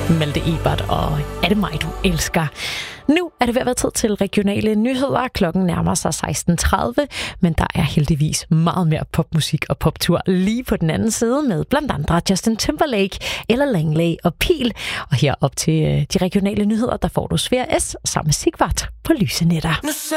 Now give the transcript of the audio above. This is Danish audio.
Malte Ebert og Er det mig, du elsker? Nu er det ved at være tid til regionale nyheder. Klokken nærmer sig 16.30, men der er heldigvis meget mere popmusik og poptur lige på den anden side med blandt andre Justin Timberlake eller Langley og Pil. Og her op til de regionale nyheder, der får du Svea S. sammen med Sigvart på Lyse Netter.